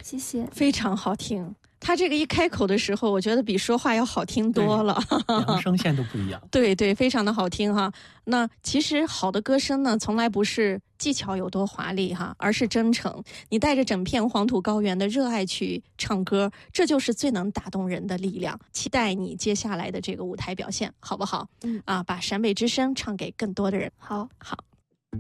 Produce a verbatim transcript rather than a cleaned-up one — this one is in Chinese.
谢谢， 非常好听。他这个一开口的时候，我觉得比说话要好听多了， 两声线都不一样。 对对，非常的好听哈。那其实好的歌声呢，从来不是技巧有多华丽哈，而是真诚。你带着整片黄土高原的热爱去唱歌，这就是最能打动人的力量。期待你接下来的这个舞台表现，好不好？ 嗯啊，把陕北之声唱给更多的人。 好， 好。